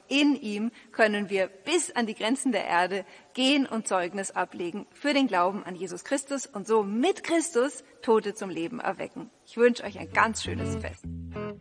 in ihm können wir bis an die Grenzen der Erde gehen und Zeugnis ablegen für den Glauben an Jesus Christus und so mit Christus Tote zum Leben erwecken. Ich wünsche euch ein ganz schönes Fest.